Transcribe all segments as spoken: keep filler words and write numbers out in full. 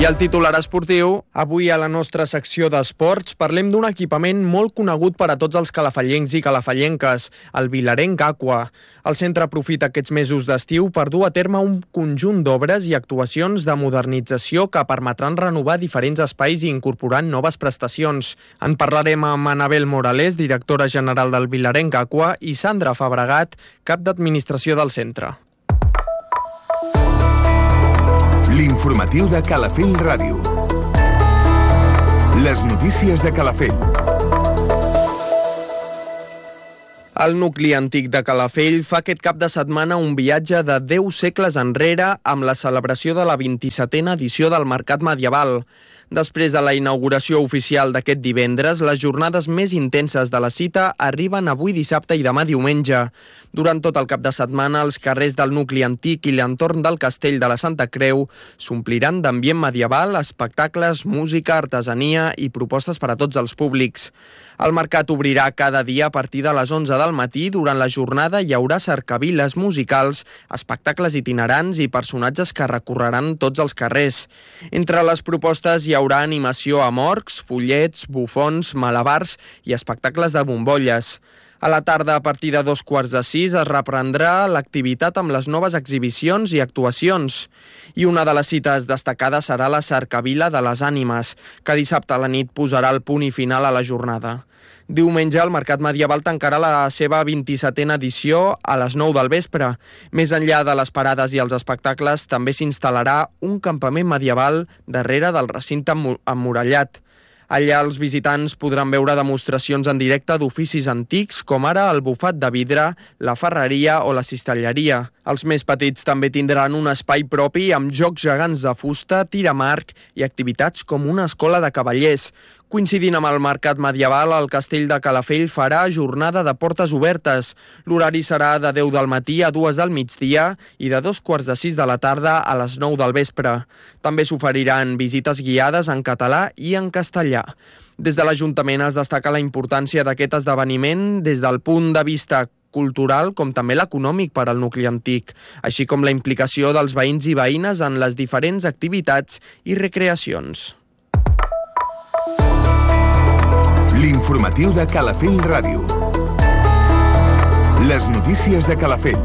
I el titular esportiu, avui a la nostra secció d'esports parlem d'un equipament molt conegut per a tots els calafallencs i calafallenques, el Vilarenc Aqua. El centre aprofita aquests mesos d'estiu per dur a terme un conjunt d'obres i actuacions de modernització que permetran renovar diferents espais i incorporant noves prestacions. En parlarem amb Anabel Morales, directora general del Vilarenc Aqua, i Sandra Fabregat, cap d'administració del centre. L'informatiu de Calafell Ràdio. Les notícies de Calafell. El nucli antic de Calafell fa aquest cap de setmana un viatge de deu segles enrere amb la celebració de la vint-i-setena edició del Mercat Medieval. Després de la inauguració oficial d'aquest divendres, les jornades més intenses de la cita arriben avui dissabte i demà diumenge. Durant tot el cap de setmana, els carrers del nucli antic i l'entorn del castell de la Santa Creu s'ompliran d'ambient medieval, espectacles, música, artesania i propostes per a tots els públics. El mercat obrirà cada dia a partir de les onze del matí. Durant la jornada hi haurà cercaviles musicals, espectacles itinerants i personatges que recorreran tots els carrers. Entre les propostes hi haurà animació amb orcs, follets, bufons, malabars i espectacles de bombolles. A la tarda, a partir de dos quarts de sis, es reprendrà l'activitat amb les noves exhibicions i actuacions. I una de les cites destacades serà la cercavila de les ànimes, que dissabte a la nit posarà el punt i final a la jornada. Diumenge, el Mercat Medieval tancarà la seva vint-i-setena edició a les nou del vespre. Més enllà de les parades i els espectacles, també s'instal·larà un campament medieval darrere del recinte emmurallat. Allà els visitants podran veure demostracions en directe d'oficis antics, com ara el bufat de vidre, la ferreria o la cistelleria. Els més petits també tindran un espai propi amb jocs gegants de fusta, tir amb arc i activitats com una escola de cavallers. Coincidint amb el Mercat Medieval, el Castell de Calafell farà jornada de portes obertes. L'horari serà de deu del matí a dues del migdia i de dos quarts de sis de la tarda a les nou del vespre. També s'oferiran visites guiades en català i en castellà. Des de l'Ajuntament es destaca la importància d'aquest esdeveniment des del punt de vista cultural com també l'econòmic per al nucli antic, així com la implicació dels veïns i veïnes en les diferents activitats i recreacions. L'informatiu de Calafell Ràdio. Les notícies de Calafell.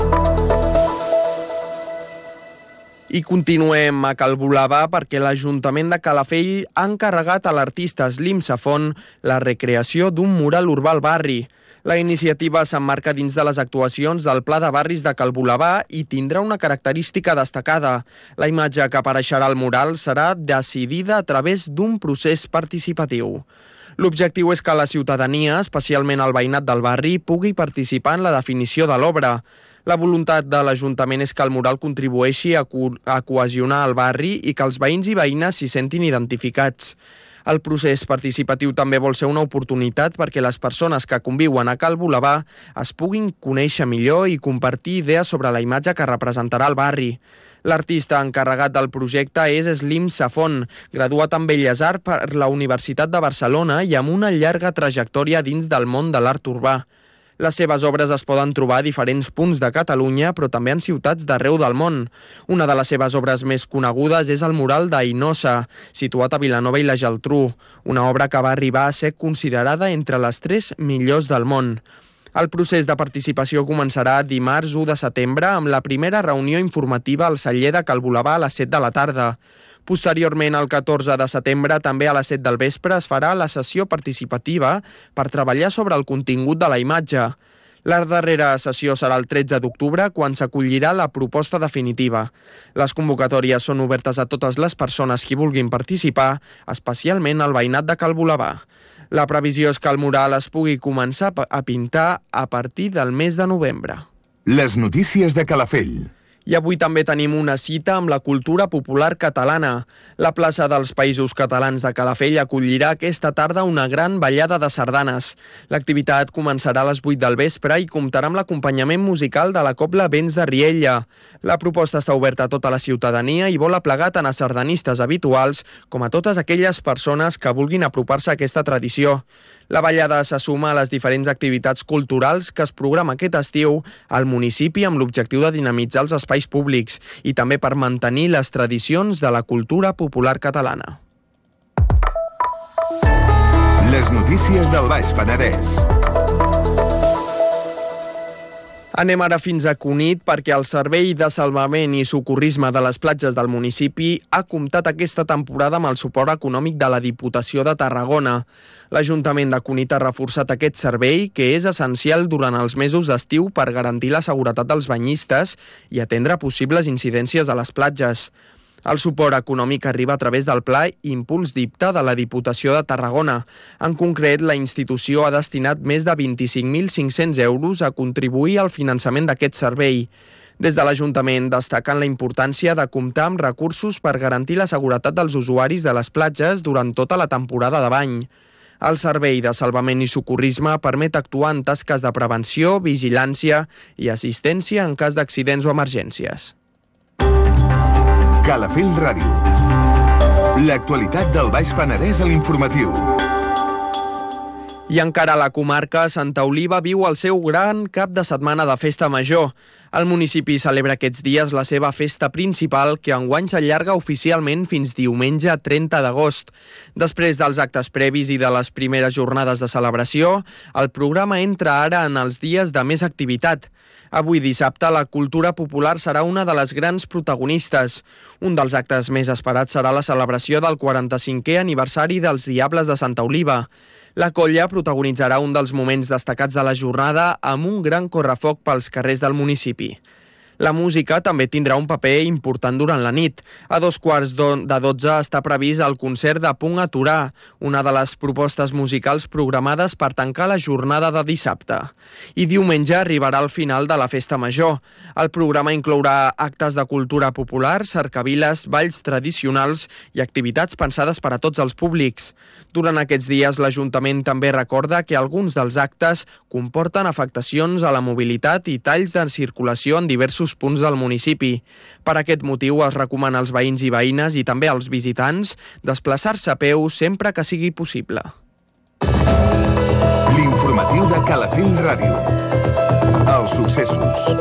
I continuem a Cal Volabà perquè l'Ajuntament de Calafell ha encarregat a l'artista Slim Safon la recreació d'un mural urbà al barri. La iniciativa s'emmarca dins de les actuacions del Pla de Barris de Cal Volabà i tindrà una característica destacada. La imatge que apareixerà al mural serà decidida a través d'un procés participatiu. L'objectiu és que la ciutadania, especialment el veïnat del barri, pugui participar en la definició de l'obra. La voluntat de l'Ajuntament és que el mural contribueixi a, co- a cohesionar el barri i que els veïns i veïnes s'hi sentin identificats. El procés participatiu també vol ser una oportunitat perquè les persones que conviuen a Cal Volabà es puguin conèixer millor i compartir idees sobre la imatge que representarà el barri. L'artista encarregat del projecte és Slim Safon, graduat en Belles Arts per la Universitat de Barcelona i amb una llarga trajectòria dins del món de l'art urbà. Les seves obres es poden trobar a diferents punts de Catalunya, però també en ciutats d'arreu del món. Una de les seves obres més conegudes és el mural d'Ainosa, situat a Vilanova i la Geltrú, una obra que va arribar a ser considerada entre les tres millors del món. El procés de participació començarà dimarts u de setembre amb la primera reunió informativa al celler de Cal Volabà a les set de la tarda. Posteriorment, el catorze de setembre, també a les set del vespre, es farà la sessió participativa per treballar sobre el contingut de la imatge. La darrera sessió serà el tretze d'octubre, quan s'acollirà la proposta definitiva. Les convocatòries són obertes a totes les persones que vulguin participar, especialment al veïnat de Cal Volabà. La previsió és que el mural es pugui començar a pintar a partir del mes de novembre. Les notícies de Calafell. I avui també tenim una cita amb la cultura popular catalana. La plaça dels Països Catalans de Calafell acollirà aquesta tarda una gran ballada de sardanes. L'activitat començarà a les vuit del vespre i comptarà amb l'acompanyament musical de la cobla Vents de Riella. La proposta està oberta a tota la ciutadania i vol aplegar tant a sardanistes habituals com a totes aquelles persones que vulguin apropar-se a aquesta tradició. La ballada se suma a les diferents activitats culturals que es programa aquest estiu al municipi amb l'objectiu de dinamitzar els espais públics i també per mantenir les tradicions de la cultura popular catalana. Les notícies del Baix Penedès. Anem ara fins a Cunit perquè el Servei de Salvament i Socorrisme de les Platges del municipi ha comptat aquesta temporada amb el suport econòmic de la Diputació de Tarragona. L'Ajuntament de Cunit ha reforçat aquest servei, que és essencial durant els mesos d'estiu per garantir la seguretat dels banyistes i atendre possibles incidències a les platges. El suport econòmic arriba a través del Pla Impuls D I P T A de la Diputació de Tarragona. En concret, la institució ha destinat més de vint-i-cinc mil cinc-cents euros a contribuir al finançament d'aquest servei. Des de l'Ajuntament destaquen la importància de comptar amb recursos per garantir la seguretat dels usuaris de les platges durant tota la temporada de bany. El Servei de Salvament i Socorrisme permet actuar en tasques de prevenció, vigilància i assistència en cas d'accidents o emergències. Calafell Ràdio. L'actualitat del Baix Penedès a l'informatiu. I encara a la comarca, Santa Oliva viu el seu gran cap de setmana de festa major. El municipi celebra aquests dies la seva festa principal, que enguany s'allarga oficialment fins diumenge trenta d'agost. Després dels actes previs i de les primeres jornades de celebració, el programa entra ara en els dies de més activitat. Avui dissabte, la cultura popular serà una de les grans protagonistes. Un dels actes més esperats serà la celebració del quaranta-cinquè aniversari dels Diables de Santa Oliva. La colla protagonitzarà un dels moments destacats de la jornada amb un gran correfoc pels carrers del municipi. La música també tindrà un paper important durant la nit. A dos quarts de dotze està previst el concert de Punt a Torà, una de les propostes musicals programades per tancar la jornada de dissabte. I diumenge arribarà al final de la festa major. El programa inclourà actes de cultura popular, cercaviles, balls tradicionals i activitats pensades per a tots els públics. Durant aquests dies, l'Ajuntament també recorda que alguns dels actes comporten afectacions a la mobilitat i talls de circulació en diversos punts del municipi. Per aquest motiu es recomana als veïns i veïnes i també als visitants desplaçar-se a peu sempre que sigui possible. L'informatiu de Calafell Ràdio. Els successos.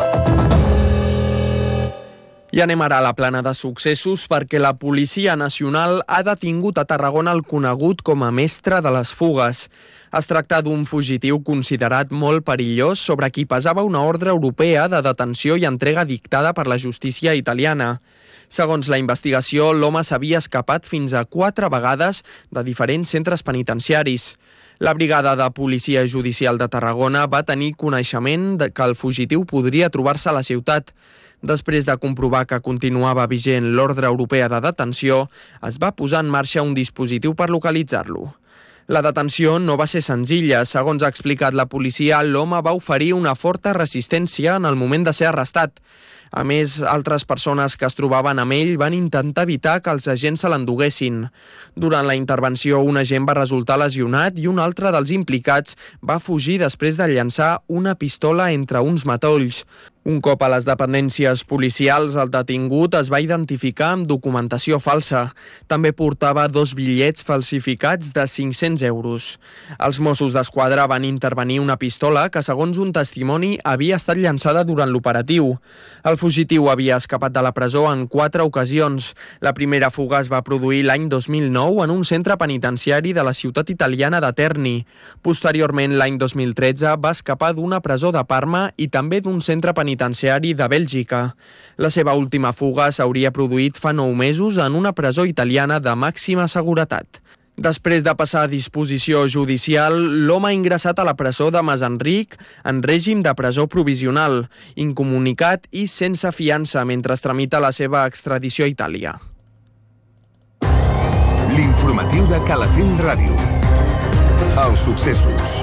I anem ara a la plana de successos perquè la Policia Nacional ha detingut a Tarragona el conegut com a mestre de les fugues. Es tracta d'un fugitiu considerat molt perillós sobre qui pesava una ordre europea de detenció i entrega dictada per la justícia italiana. Segons la investigació, l'home s'havia escapat fins a quatre vegades de diferents centres penitenciaris. La Brigada de Policia Judicial de Tarragona va tenir coneixement de que el fugitiu podria trobar-se a la ciutat. Després de comprovar que continuava vigent l'ordre europea de detenció, es va posar en marxa un dispositiu per localitzar-lo. La detenció no va ser senzilla. Segons ha explicat la policia, l'home va oferir una forta resistència en el moment de ser arrestat. A més, altres persones que es trobaven amb ell van intentar evitar que els agents se l'enduguessin. Durant la intervenció, un agent va resultar lesionat i un altre dels implicats va fugir després de llançar una pistola entre uns matolls. Un cop a les dependències policials, el detingut es va identificar amb documentació falsa. També portava dos bitllets falsificats de cinc-cents euros. Els Mossos d'Esquadra van intervenir una pistola que, segons un testimoni, havia estat llançada durant l'operatiu. El fugitiu havia escapat de la presó en quatre ocasions. La primera fuga es va produir l'any dos mil nou en un centre penitenciari de la ciutat italiana de Terni. Posteriorment, l'any dos mil tretze, va escapar d'una presó de Parma i també d'un centre penitenciari penitenciari de Bèlgica. La seva última fuga s'hauria produït fa nou mesos en una presó italiana de màxima seguretat. Després de passar a disposició judicial, l'home ha ingressat a la presó de Masenric en règim de presó provisional, incomunicat i sense fiança mentre es tramita la seva extradició a Itàlia. L'informatiu de Calafell Ràdio. Els successos.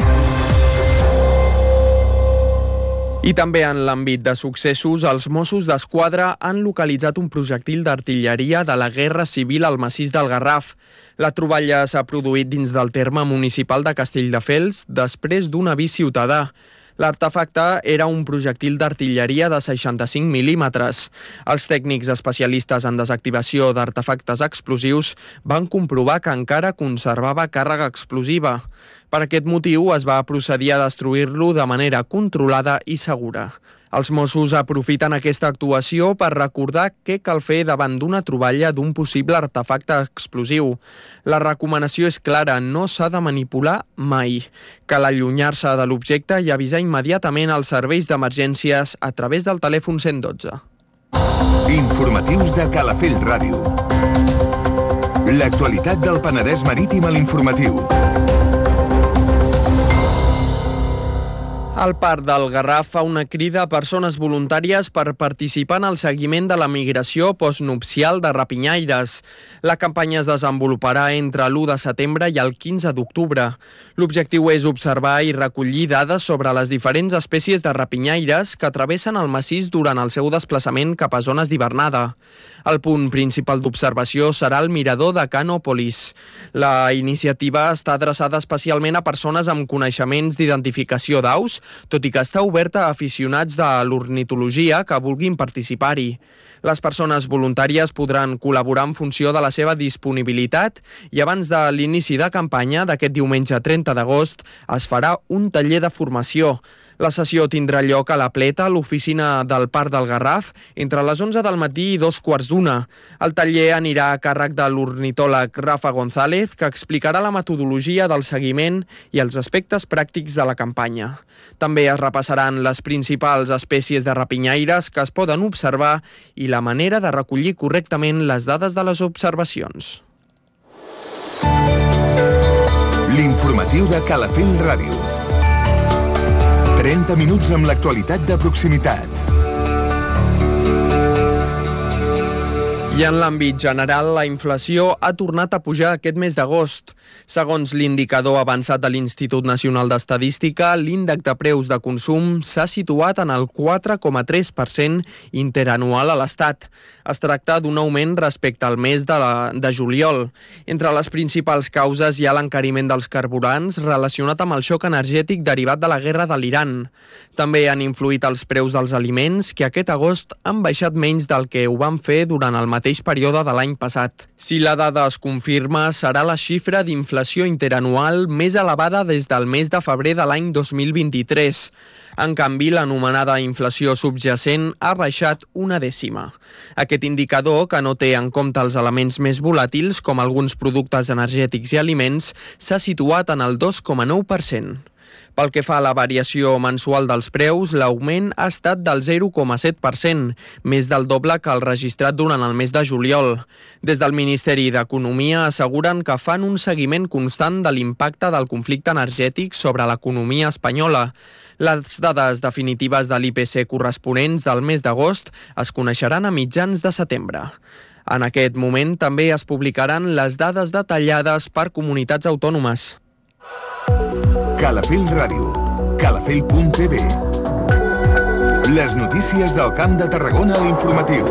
I també en l'àmbit de successos, els Mossos d'Esquadra han localitzat un projectil d'artilleria de la Guerra Civil al massís del Garraf. La troballa s'ha produït dins del terme municipal de Castelldefels després d'un avís ciutadà. L'artefacte era un projectil d'artilleria de seixanta-cinc mil·límetres. Els tècnics especialistes en desactivació d'artefactes explosius van comprovar que encara conservava càrrega explosiva. Per aquest motiu es va procedir a destruir-lo de manera controlada i segura. Els Mossos aprofiten aquesta actuació per recordar què cal fer davant d'una troballa d'un possible artefacte explosiu. La recomanació és clara, no s'ha de manipular mai. Cal allunyar-se de l'objecte i avisar immediatament als serveis d'emergències a través del telèfon cent dotze. Informatius de Calafell Ràdio. L'actualitat del Penedès Marítim a l'informatiu. El Parc del Garraf fa una crida a persones voluntàries per participar en el seguiment de la migració postnupcial de rapinyaires. La campanya es desenvoluparà entre l'u de setembre i el quinze d'octubre. L'objectiu és observar i recollir dades sobre les diferents espècies de rapinyaires que travessen el massís durant el seu desplaçament cap a zones d'hivernada. El punt principal d'observació serà el mirador de Canòpolis. La iniciativa està adreçada especialment a persones amb coneixements d'identificació d'aus, tot i que està oberta a aficionats de l'ornitologia que vulguin participar-hi. Les persones voluntàries podran col·laborar en funció de la seva disponibilitat i abans de l'inici de campanya d'aquest diumenge trenta d'agost es farà un taller de formació. La sessió tindrà lloc a la Pleta, a l'oficina del Parc del Garraf, entre les onze del matí i dos quarts d'una. El taller anirà a càrrec de l'ornitòleg Rafa González, que explicarà la metodologia del seguiment i els aspectes pràctics de la campanya. També es repassaran les principals espècies de rapinyaires que es poden observar i la manera de recollir correctament les dades de les observacions. L'informatiu de Calafell Ràdio. trenta minuts amb l'actualitat de proximitat. I en l'àmbit general, la inflació ha tornat a pujar aquest mes d'agost. Segons l'indicador avançat de l'Institut Nacional d'Estadística, l'índex de preus de consum s'ha situat en el quatre coma tres per cent interanual a l'Estat. Es tracta d'un augment respecte al mes de, la, de juliol. Entre les principals causes hi ha l'encariment dels carburants relacionat amb el xoc energètic derivat de la guerra de l'Iran. També han influït els preus dels aliments, que aquest agost han baixat menys del que ho van fer durant el mateix període de l'any passat. Si la dada es confirma, serà la xifra d'inflació interanual més elevada des del mes de febrer de l'any dos mil vint-i-tres. En canvi, l'anomenada inflació subjacent ha baixat una dècima. Aquest indicador, que no té en compte els elements més volàtils, com alguns productes energètics i aliments, s'ha situat en el dos coma nou per cent. Pel que fa a la variació mensual dels preus, l'augment ha estat del zero coma set per cent, més del doble que el registrat durant el mes de juliol. Des del Ministeri d'Economia asseguren que fan un seguiment constant de l'impacte del conflicte energètic sobre l'economia espanyola. Les dades definitives de l'I P C corresponents del mes d'agost es coneixeran a mitjans de setembre. En aquest moment també es publicaran les dades detallades per comunitats autònomes. Calafell Ràdio, calafell punt t v. Les notícies del Camp de Tarragona a l'informatiu.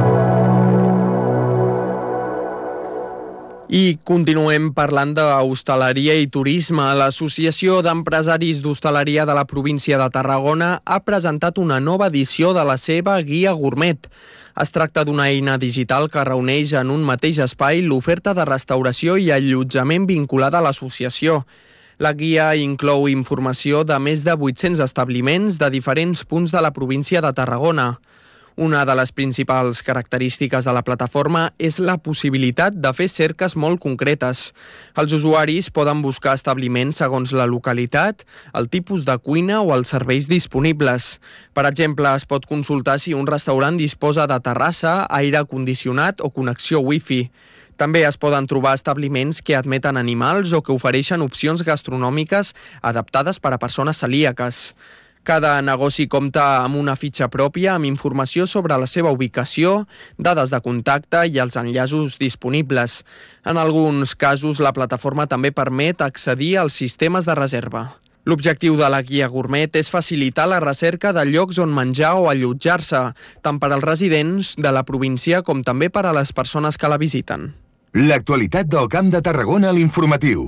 I continuem parlant d'hostaleria i turisme. L'Associació d'Empresaris d'Hostaleria de la província de Tarragona ha presentat una nova edició de la seva guia gourmet. Es tracta d'una eina digital que reuneix en un mateix espai l'oferta de restauració i allotjament vinculada a l'associació. La guia inclou informació de més de vuit-cents establiments de diferents punts de la província de Tarragona. Una de les principals característiques de la plataforma és la possibilitat de fer cerques molt concretes. Els usuaris poden buscar establiments segons la localitat, el tipus de cuina o els serveis disponibles. Per exemple, es pot consultar si un restaurant disposa de terrassa, aire condicionat o connexió wifi. També es poden trobar establiments que admeten animals o que ofereixen opcions gastronòmiques adaptades per a persones celíaques. Cada negoci compta amb una fitxa pròpia amb informació sobre la seva ubicació, dades de contacte i els enllaços disponibles. En alguns casos, la plataforma també permet accedir als sistemes de reserva. L'objectiu de la guia gourmet és facilitar la recerca de llocs on menjar o allotjar-se, tant per als residents de la província com també per a les persones que la visiten. L'actualitat del Camp de Tarragona a l'informatiu.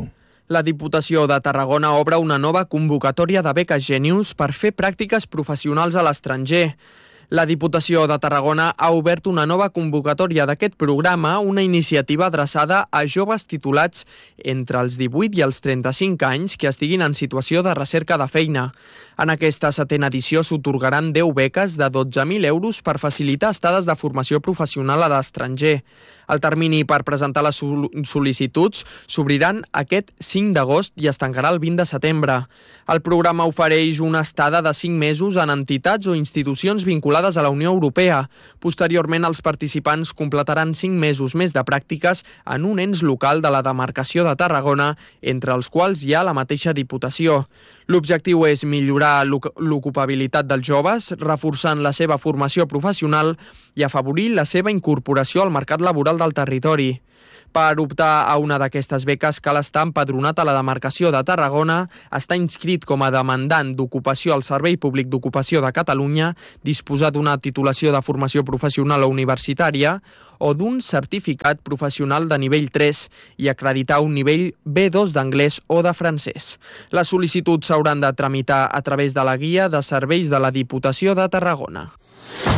La Diputació de Tarragona obre una nova convocatòria de beques Genius per fer pràctiques professionals a l'estranger. La Diputació de Tarragona ha obert una nova convocatòria d'aquest programa, una iniciativa adreçada a joves titulats entre els divuit i els trenta-cinc anys que estiguin en situació de recerca de feina. En aquesta setena edició s'atorgaran deu beques de dotze mil euros per facilitar estades de formació professional a l'estranger. El termini per presentar les sol·licituds s'obriran aquest cinc d'agost i es tancarà el vint de setembre. El programa ofereix una estada de cinc mesos en entitats o institucions vinculades a la Unió Europea. Posteriorment, els participants completaran cinc mesos més de pràctiques en un ens local de la demarcació de Tarragona, entre els quals hi ha la mateixa Diputació. L'objectiu és millorar l'ocupabilitat dels joves, reforçant la seva formació professional i afavorir la seva incorporació al mercat laboral del territori. Per optar a una d'aquestes beques cal estar empadronat a la demarcació de Tarragona, estar inscrit com a demandant d'ocupació al Servei Públic d'Ocupació de Catalunya, disposar d'una titulació de formació professional o universitària o d'un certificat professional de nivell tres i acreditar un nivell B dos d'anglès o de francès. Les sol·licituds s'hauran de tramitar a través de la guia de serveis de la Diputació de Tarragona.